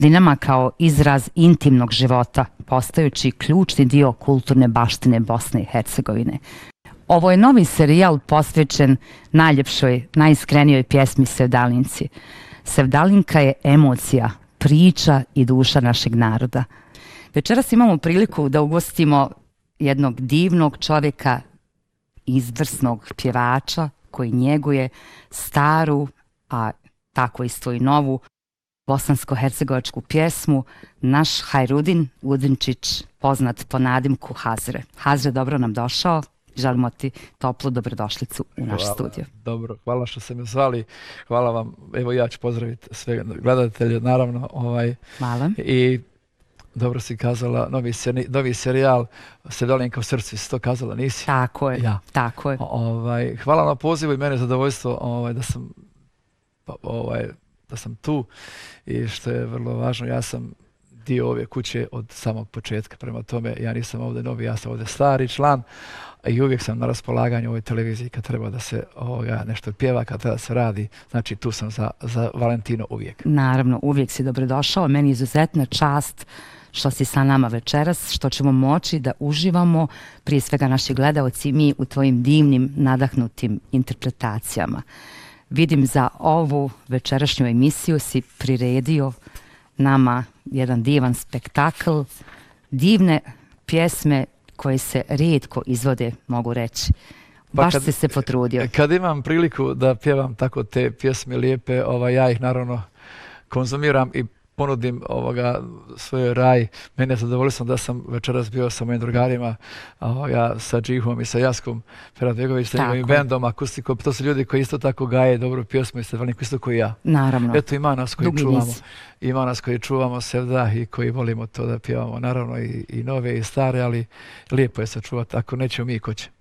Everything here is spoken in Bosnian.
Dinama kao izraz intimnog života, postajući ključni dio kulturne baštine Bosne i Hercegovine. Ovo je novi serijal posvećen najljepšoj, najiskrenijoj pjesmi Sevdalinci. Sevdalinka je emocija, priča i duša našeg naroda. Večeras imamo priliku da ugostimo jednog divnog čovjeka, izvrsnog pjevača koji njeguje staru, a tako isto i novu, bosansko-hercegovačku pjesmu, naš Hajrudin Udinčić, poznat po nadimku Hazre. Hazre, dobro nam došao. Želimo ti toplu dobrodošlicu u naš studio. Dobro, hvala što ste me zvali. Hvala vam. Evo ja ću pozdraviti sve gledatelje, naravno. Hvala. I dobro si kazala, novi serijal Sevdalinka u srcu, si to kazala, nisi? Tako je, ja. Tako je. Hvala na pozivu i mene je zadovoljstvo da sam tu i što je vrlo važno, ja sam dio ove kuće od samog početka. Prema tome, ja nisam ovdje novi, ja sam ovdje stari član i uvijek sam na raspolaganju ovoj televiziji kad treba da se nešto pjeva, kad treba da se radi. Znači, tu sam za Valentino uvijek. Naravno, uvijek si dobrodošao. Meni je izuzetna čast što si sa nama večeras, što ćemo moći da uživamo, prije svega naši gledaoci i mi, u tvojim divnim, nadahnutim interpretacijama. Vidim za ovu večerašnju emisiju si priredio nama jedan divan spektakl, divne pjesme koje se rijetko izvode, mogu reći. Baš si se potrudio. Kad imam priliku da pjevam tako te pjesme lijepe, ja ih naravno konzumiram i ponudim svoj raj. Mene je zadovoljstvo da sam večeras bio sa mojim drugarima, sa Džihom i sa Jaskom Feradbegović, sa njegovim bendom, akustikom. To su ljudi koji isto tako gaje dobru pjesmu i Sevdalinka isto koji ja. Naravno. Eto, ima nas koji čuvamo. Ima nas koji čuvamo Sevda i koji volimo to da pjevamo. Naravno i nove i stare, ali lijepo je sačuvati. Ako nećemo mi, ko će?